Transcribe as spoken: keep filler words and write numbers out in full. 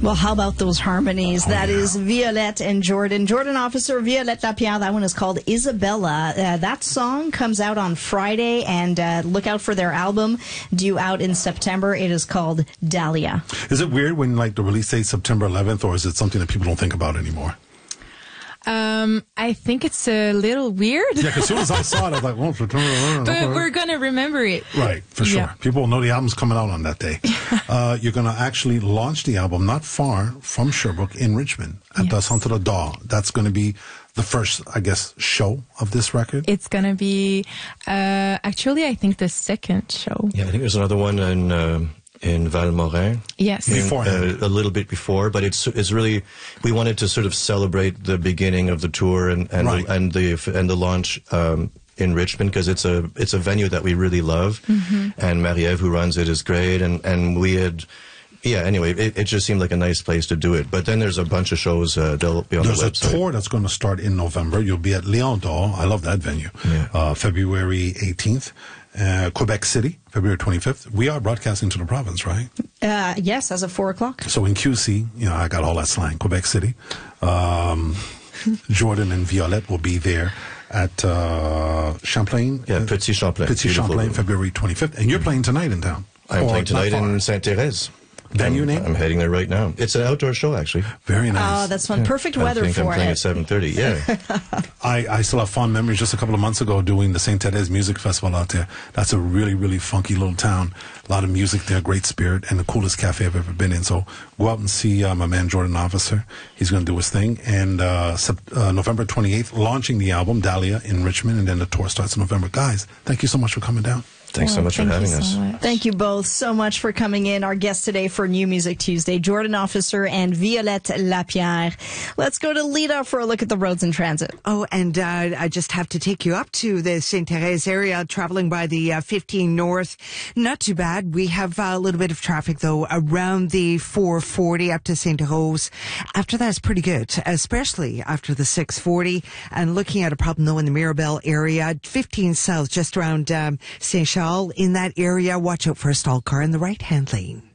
Well, how about those harmonies? Oh, that yeah. is Violette and Jordan. Jordan Officer, Violette Lapierre. That one is called Isabella. Uh, that song comes out on Friday, and uh, look out for their album due out in September. It is called Dahlia. Is it weird when like the release date September eleventh, or is it something that people don't think about anymore? Um, I think it's a little weird. Yeah, because as soon as I saw it, I was like, well, September. But we're going to remember it. Right, for sure. Yeah. People will know the album's coming out on that day. uh, you're going to actually launch the album not far from Sherbrooke in Richmond at Yes. the Centre d'Or. That's going to be the first, I guess, show of this record. It's going to be, uh, actually, I think the second show. Yeah, I think there's another one in um, in Valmorin. Yes. In, Beforehand. uh, a little bit before, but it's it's really, we wanted to sort of celebrate the beginning of the tour and and Right. the, and the and the launch um, in Richmond, because it's a it's a venue that we really love, Mm-hmm. and Marie-Ève, who runs it, is great, and and we had. Yeah, anyway, it, it just seemed like a nice place to do it. But then there's a bunch of shows, uh, they'll be on There's the a website. tour that's going to start in November. You'll be at Léon d'Or. I love that venue. Yeah. Uh, February eighteenth. Uh, Quebec City, February twenty-fifth. We are broadcasting to the province, right? Uh, yes, as of four o'clock. So in Q C, you know, I got all that slang, Quebec City. Um, Jordan and Violette will be there at uh, Champlain. Yeah, Petit Champlain. Petit Beautiful Champlain, room. February twenty-fifth. And you're playing tonight in town. I'm Or playing not tonight far. in Sainte-Thérèse. Venue I'm, name? I'm heading there right now. It's an outdoor show, actually. Very nice. Oh, that's fun. Perfect weather I think for I'm playing it. at seven thirty, yeah. I, I still have fond memories just a couple of months ago doing the Saint Thérèse Music Festival out there. That's a really, really funky little town. A lot of music there, great spirit, and the coolest cafe I've ever been in. So go out and see uh, my man Jordan Officer. He's going to do his thing. And uh, sep- uh, November twenty-eighth, launching the album, Dahlia, in Richmond, and then the tour starts in November. Guys, thank you so much for coming down. Thanks so Well, much for thank you having so us. much. Thank you both so much for coming in. Our guest today for New Music Tuesday, Jordan Officer and Violette Lapierre. Let's go to Lita for a look at the roads and transit. Oh, and uh, I just have to take you up to the Saint Thérèse area, traveling by the uh, fifteen North. Not too bad. We have uh, a little bit of traffic, though, around the four forty up to Saint Rose. After that, it's pretty good, especially after the six forty. And looking at a problem, though, in the Mirabel area, fifteen South, just around um, Saint Charles. In that area, watch out for a stalled car in the right-hand lane.